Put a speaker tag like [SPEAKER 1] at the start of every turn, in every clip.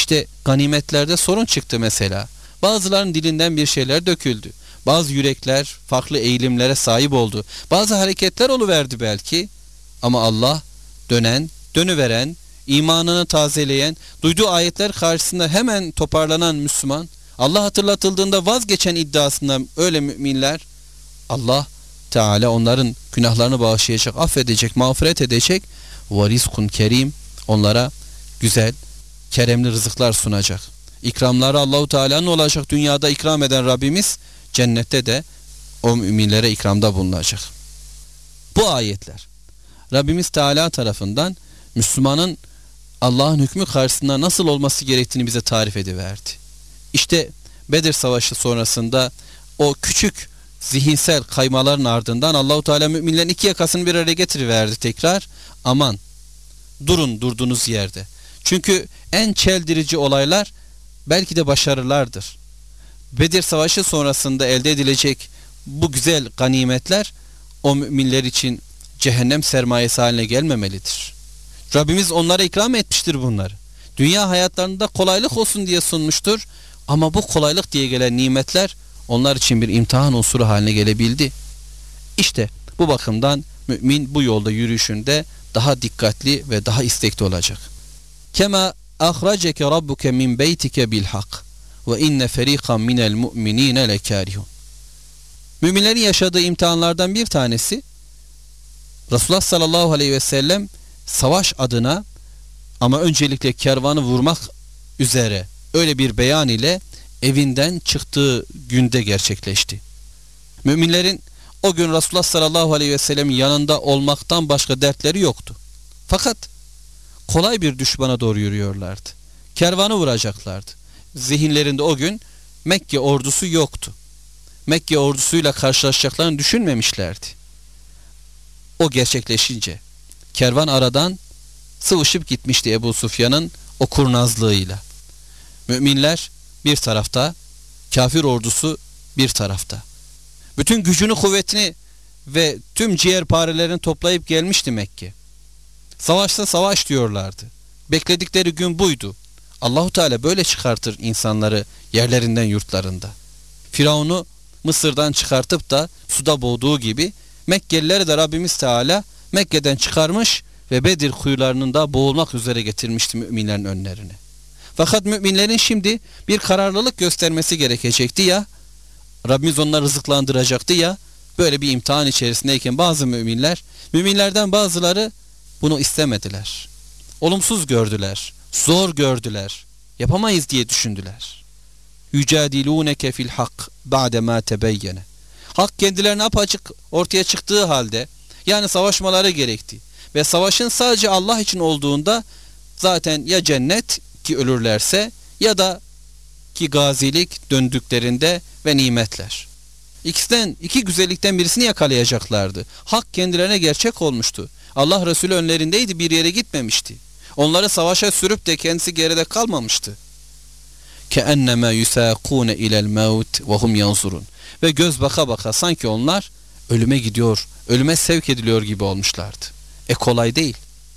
[SPEAKER 1] İşte ganimetlerde sorun çıktı mesela. Bazılarının dilinden bir şeyler döküldü. Bazı yürekler farklı eğilimlere sahip oldu. Bazı hareketler oluverdi belki. Ama Allah dönüveren, imanını tazeleyen, duyduğu ayetler karşısında hemen toparlanan Müslüman, Allah hatırlatıldığında vazgeçen iddiasında öyle müminler, Allah Teala onların günahlarını bağışlayacak, affedecek, mağfiret edecek. Ve rizkun kerim, onlara güzel, keremli rızıklar sunacak. İkramları Allahu Teala'nın olacak. Dünyada ikram eden Rabbimiz cennette de o müminlere ikramda bulunacak. Bu ayetler Rabbimiz Teala tarafından Müslümanın Allah'ın hükmü karşısında nasıl olması gerektiğini bize tarif ediverdi. İşte Bedir Savaşı sonrasında o küçük zihinsel kaymaların ardından Allahu Teala müminlerin iki yakasını bir araya getiriverdi tekrar. Aman durun durduğunuz yerde. Çünkü en çeldirici olaylar belki de başarılardır. Bedir Savaşı sonrasında elde edilecek bu güzel ganimetler o müminler için cehennem sermayesi haline gelmemelidir. Rabbimiz onlara ikram etmiştir bunları. Dünya hayatlarında kolaylık olsun diye sunmuştur. Ama bu kolaylık diye gelen nimetler onlar için bir imtihan unsuru haline gelebildi. İşte bu bakımdan mümin bu yolda yürüyüşünde daha dikkatli ve daha istekli olacak. Kema ahraceke rabbuke min beytike bil hak ve inne feriqan minel mu'minine lekarihun. Müminlerin yaşadığı imtihanlardan bir tanesi, Resulullah sallallahu aleyhi ve sellem savaş adına ama öncelikle kervanı vurmak üzere öyle bir beyan ile evinden çıktığı günde gerçekleşti. Müminlerin o gün Resulullah sallallahu aleyhi ve sellem'in yanında olmaktan başka dertleri yoktu. Fakat kolay bir düşmana doğru yürüyorlardı. Kervanı vuracaklardı. Zihinlerinde o gün Mekke ordusu yoktu. Mekke ordusuyla karşılaşacaklarını düşünmemişlerdi. O gerçekleşince kervan aradan sıvışıp gitmişti Ebu Sufyan'ın o kurnazlığıyla. Müminler bir tarafta, kafir ordusu bir tarafta. Bütün gücünü, kuvvetini ve tüm ciğerparelerini toplayıp gelmişti Mekke. Savaşsa savaş diyorlardı. Bekledikleri gün buydu. Allahu Teala böyle çıkartır insanları yerlerinden, yurtlarında. Firavun'u Mısır'dan çıkartıp da suda boğduğu gibi Mekkelileri de Rabbimiz Teala Mekke'den çıkarmış ve Bedir kuyularının da boğulmak üzere getirmişti müminlerin önlerine. Fakat müminlerin şimdi bir kararlılık göstermesi gerekecekti ya, Rabbimiz onları rızıklandıracaktı ya, böyle bir imtihan içerisindeyken bazı müminlerden bazıları bunu istemediler. Olumsuz gördüler, zor gördüler, yapamayız diye düşündüler. Yücadilûneke fil hak ba'de ma tebeyyene. Hak kendilerine apaçık ortaya çıktığı halde, yani savaşmaları gerekti ve savaşın sadece Allah için olduğunda zaten ya cennet ki ölürlerse ya da ki gazilik döndüklerinde ve nimetler. İki güzellikten birisini yakalayacaklardı. Hak kendilerine gerçek olmuştu. Allah Resulü önlerindeydi, bir yere gitmemişti. Onları savaşa sürüp de kendisi geride kalmamıştı. كَأَنَّمَا يُسَاقُونَ اِلَى الْمَوْتِ وَهُمْ يَنْصُرُونَ. Ve göz baka baka sanki onlar ölüme gidiyor, ölüme sevk ediliyor gibi olmuşlardı. Kolay değil.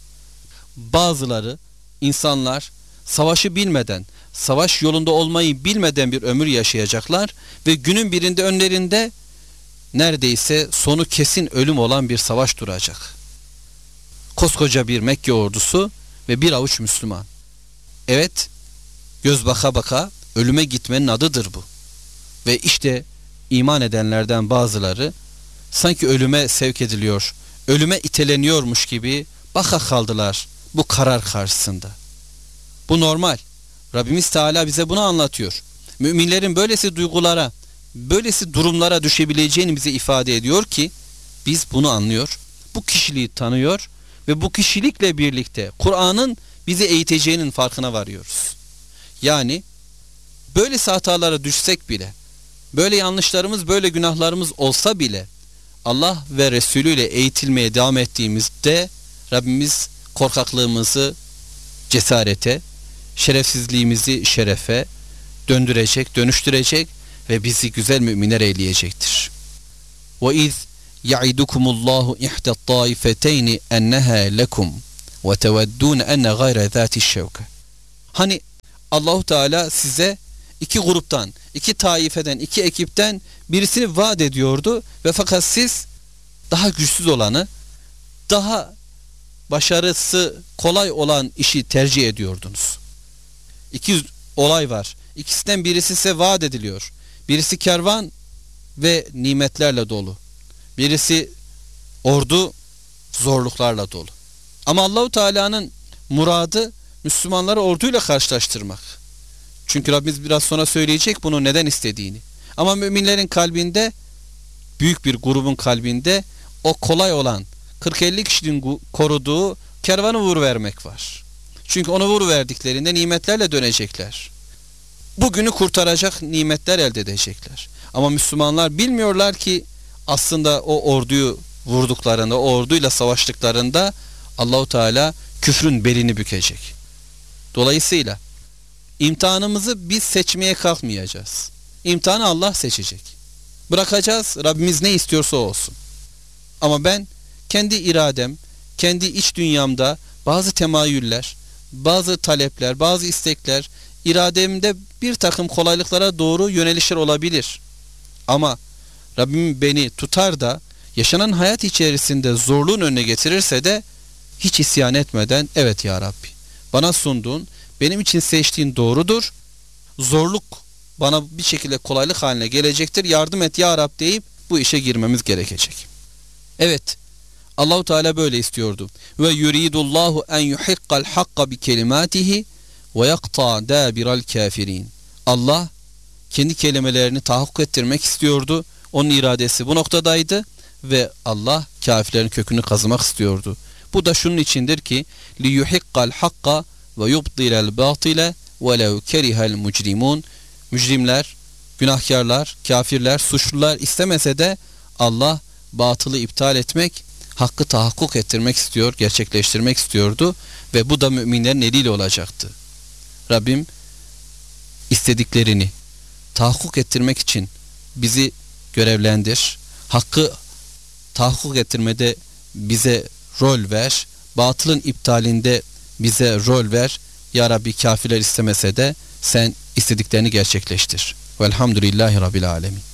[SPEAKER 1] Bazıları, insanlar savaşı bilmeden, savaş yolunda olmayı bilmeden bir ömür yaşayacaklar ve günün birinde önlerinde neredeyse sonu kesin ölüm olan bir savaş duracak. Koskoca bir Mekke ordusu ve bir avuç Müslüman. Evet, göz baka baka ölüme gitmenin adıdır bu. Ve işte iman edenlerden bazıları sanki ölüme sevk ediliyor, ölüme iteleniyormuş gibi baka kaldılar bu karar karşısında. Bu normal. Rabbimiz Teala bize bunu anlatıyor. Müminlerin böylesi duygulara, böylesi durumlara düşebileceğini bize ifade ediyor ki biz bunu anlıyor, bu kişiliği tanıyor ve bu kişilikle birlikte Kur'an'ın bizi eğiteceğinin farkına varıyoruz. Yani böylesi hatalara düşsek bile, böyle yanlışlarımız, böyle günahlarımız olsa bile Allah ve Resulü ile eğitilmeye devam ettiğimizde Rabbimiz korkaklığımızı cesarete, şerefsizliğimizi şerefe döndürecek, dönüştürecek ve bizi güzel müminler eyleyecektir. وَاِذْ يَعِدُكُمُ اللّٰهُ اِحْدَ الطَّائِفَتَيْنِ اَنَّهَا لَكُمْ وَتَوَدُّونَ اَنَّ غَيْرَ ذَاتِ الشَّوْكَ. Hani Allahu Teala size iki gruptan, iki taifeden, iki ekipten birisini vaat ediyordu ve fakat siz daha güçsüz olanı, daha başarısı kolay olan işi tercih ediyordunuz. İki olay var. İkisinden birisi size vaat ediliyor. Birisi kervan ve nimetlerle dolu. Birisi ordu, zorluklarla dolu. Ama Allahu Teala'nın muradı Müslümanları orduyla karşılaştırmak. Çünkü Rabbimiz biraz sonra söyleyecek bunu neden istediğini. Ama müminlerin kalbinde, büyük bir grubun kalbinde o kolay olan 40-50 kişinin koruduğu kervanı vuruvermek var. Çünkü onu vuruverdiklerinde nimetlerle dönecekler. Bugünü kurtaracak nimetler elde edecekler. Ama Müslümanlar bilmiyorlar ki aslında o orduyu vurduklarında, o orduyla savaştıklarında Allahu Teala küfrün belini bükecek. Dolayısıyla imtihanımızı biz seçmeye kalkmayacağız. İmtihanı Allah seçecek. Bırakacağız, Rabbimiz ne istiyorsa olsun. Ama ben kendi iradem, kendi iç dünyamda bazı temayüller, bazı talepler, bazı istekler, irademde bir takım kolaylıklara doğru yönelişler olabilir. Ama Rabbim beni tutar da yaşanan hayat içerisinde zorluğun önüne getirirse de hiç isyan etmeden, evet ya Rabbi, bana sunduğun, benim için seçtiğin doğrudur. Zorluk bana bir şekilde kolaylık haline gelecektir. Yardım et ya Rabbi deyip bu işe girmemiz gerekecek. Evet, Allahu Teala böyle istiyordu. Ve yuridullahu en yuhiqqal hakka bi kelimatihi ve yaqta dabiral kafirin. Allah kendi kelimelerini tahakkuk ettirmek istiyordu. Onun iradesi bu noktadaydı ve Allah kafirlerin kökünü kazımak istiyordu. Bu da şunun içindir ki li yuhiqqal hakka ve yubdilal batile ve lev kerihel mucrimun. Mücrimler, günahkarlar, kafirler, suçlular istemese de Allah batılı iptal etmek, hakkı tahakkuk ettirmek istiyor, gerçekleştirmek istiyordu ve bu da müminlerin eliyle olacaktı. Rabbim istediklerini tahakkuk ettirmek için bizi görevlendir. Hakkı tahakkuk ettirmede bize rol ver. Batılın iptalinde bize rol ver. Ya Rabbi kafirler istemese de sen istediklerini gerçekleştir. Velhamdülillahi Rabbil Alemin.